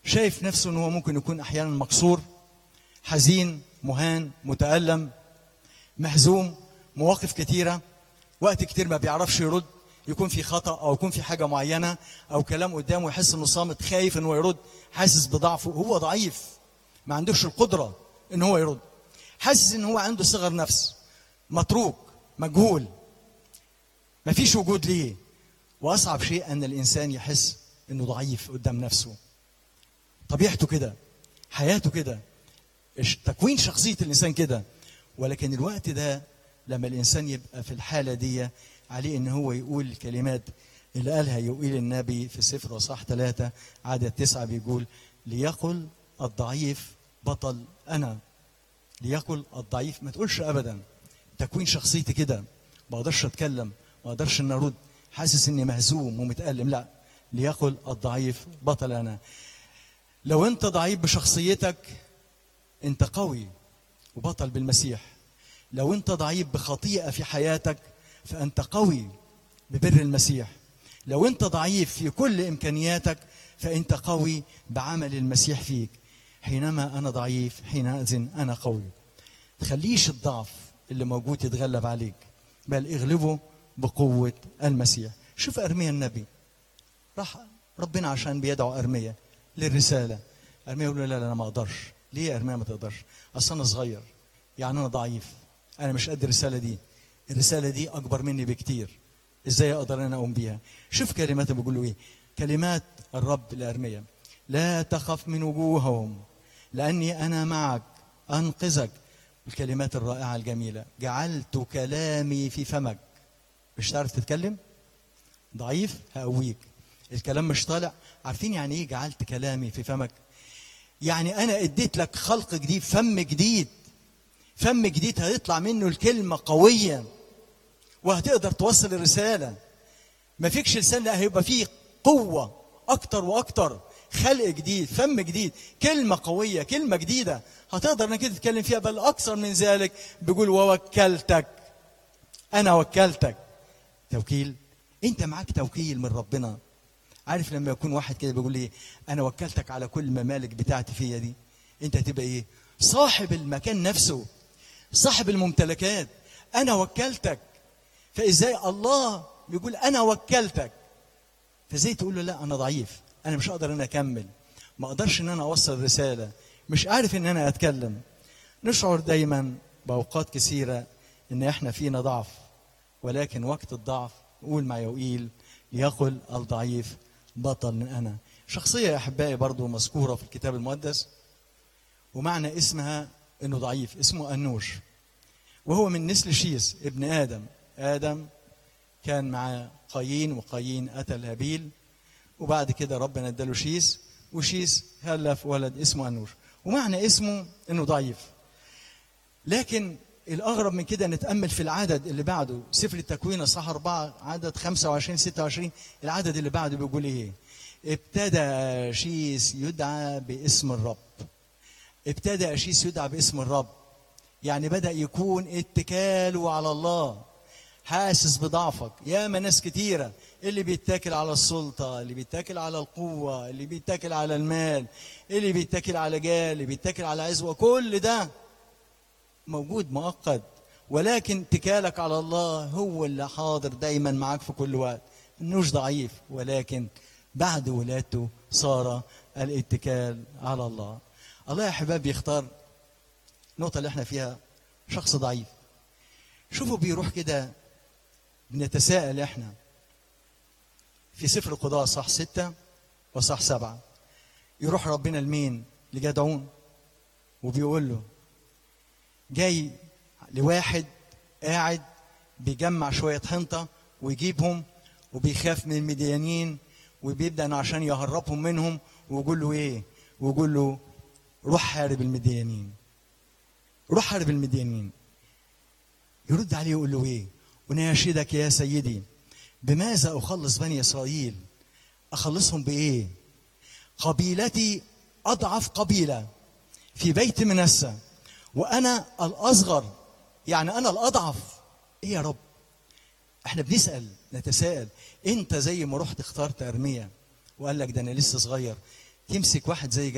شايف نفسه ان هو ممكن يكون احيانا مكسور، حزين، مهان، متألم، مهزوم، مواقف كتيرة، وقت كتير ما بيعرفش يرد، يكون في خطأ او يكون في حاجة معينة او كلام قدامه يحس انه صامت، خايف انه يرد، حاسس بضعفه، هو ضعيف، ما عندوش القدرة ان هو يرد، حاسس ان هو عنده صغر نفس، متروك، مجهول، ما فيش وجود ليه. واصعب شيء ان الانسان يحس انه ضعيف قدام نفسه. طبيعته كده، حياته كده، تكوين شخصية الانسان كده. ولكن الوقت ده لما الانسان يبقى في الحالة دي، عليه ان هو يقول الكلمات اللي قالها يقول النبي في سفر وصح 3 عدد 9، بيقول: ليقل الضعيف بطل انا. ليقل الضعيف، ما تقولش ابدا تكوين شخصيتي كده، ما اقدرش اتكلم، ما اقدرش ان ارد، حاسس اني مهزوم ومتألم، لا، ليقل الضعيف بطل انا. لو انت ضعيف بشخصيتك انت قوي وبطل بالمسيح. لو انت ضعيف بخطيئة في حياتك فانت قوي ببر المسيح. لو انت ضعيف في كل امكانياتك فانت قوي بعمل المسيح فيك. حينما انا ضعيف حينئذ انا قوي. تخليش الضعف اللي موجود يتغلب عليك، بل اغلبه بقوة المسيح. شوف ارميا النبي، راح ربنا عشان بيدعو ارميا للرسالة، ارميا يقول له: لا انا ما اقدرش. ليه يا ارميا ما تقدرش؟ اصل انا صغير، يعني انا ضعيف، انا مش قد الرسالة دي، الرسالة دي اكبر مني بكتير، ازاي اقدر انا اقوم بيها؟ شوف كلماته بيقول له ايه، كلمات الرب لارميا: لا تخف من وجوههم لاني انا معك انقذك. الكلمات الرائعة الجميلة: جعلت كلامي في فمك. مش تعرف تتكلم؟ ضعيف؟ هقويك. الكلام مش طالع؟ عارفين يعني ايه جعلت كلامي في فمك؟ يعني انا اديت لك خلق جديد، فم جديد، فم جديد هيطلع منه الكلمة قوية وهتقدر توصل الرسالة. ما فيكش لسان، لا، هيبقى فيه قوة اكتر واكتر، خلق جديد، فم جديد، كلمة قوية، كلمة جديدة هتقدر انك تتكلم فيها، بل اكثر من ذلك بيقول: ووكلتك. انا وكلتك. توكيل، انت معاك توكيل من ربنا. عارف لما يكون واحد كده بيقول لي: انا وكلتك على كل الممالك بتاعتي فيا دي، انت هتبقى ايه؟ صاحب المكان نفسه، صاحب الممتلكات. انا وكلتك. فازاي الله بيقول انا وكلتك؟ فازاي تقول له: لا انا ضعيف، انا مش هقدر ان اكمل، ما اقدرش ان انا اوصل رسالة، مش عارف ان انا اتكلم. نشعر دايما باوقات كثيرة ان احنا فينا ضعف، ولكن وقت الضعف قول مع يوئيل: ليقل الضعيف بطل من انا. شخصية يا احبائي برضو مذكورة في الكتاب المقدس ومعنى اسمها انه ضعيف، اسمه انوش، وهو من نسل شيس ابن ادم. ادم كان مع قايين، وقايين قتل هابيل، وبعد كده ربنا اداله شيس، وشيس خلف ولد اسمه انوش، ومعنى اسمه انه ضعيف. لكن الاغرب من كده نتامل في العدد اللي بعده، سفر التكوين اصحاح 4 عدد 25 26. العدد اللي بعده بيقول ايه؟ ابتدى شيس يدعى باسم الرب. ابتدى شيس يدعى باسم الرب، يعني بدأ يكون اتكاله على الله. حاسس بضعفك. ياما ناس كتيرة اللي بيتاكل على السلطة، اللي بيتاكل على القوة، اللي بيتاكل على المال، اللي بيتاكل على جاه، اللي بيتاكل على عزوة، كل ده موجود مؤقت، ولكن اتكالك على الله هو اللي حاضر دايما معاك في كل وقت. انوش ضعيف، ولكن بعد ولادته صار الاتكال على الله. الله يا حباب يختار النقطة اللي احنا فيها شخص ضعيف. شوفوا بيروح كده، بنتساءل احنا في سفر القضاء صح 6 وصح 7، يروح ربنا لمين؟ لجدعون، وبيقول له، جاي لواحد قاعد بيجمع شوية حنطة ويجيبهم، وبيخاف من المديانين، وبيبدأ عشان يهربهم منهم، ويقول له ايه؟ ويقول له: روح حارب المديانين، روح حارب المديانين. يرد عليه يقول له ايه؟ أناشدك يا سيدي، بماذا أخلص بني إسرائيل؟ أخلصهم بإيه؟ قبيلتي أضعف قبيلة في بيت منسى، وأنا الأصغر، يعني أنا الأضعف. إيه يا رب؟ إحنا بنسأل نتساءل. أنت زي ما رحت اخترت أرميا وقال لك ده أنا لسه صغير، تمسك واحد زي